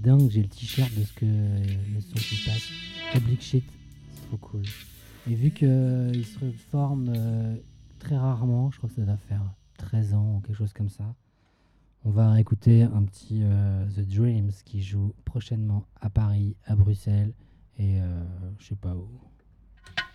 dingue, j'ai le t-shirt de ce que le son qui passe. Public Shit, c'est trop cool. Et vu qu'il se reforme très rarement, je crois que ça doit faire 13 ans ou quelque chose comme ça, on va écouter un petit The Dreams qui joue prochainement à Paris, à Bruxelles et je sais pas où.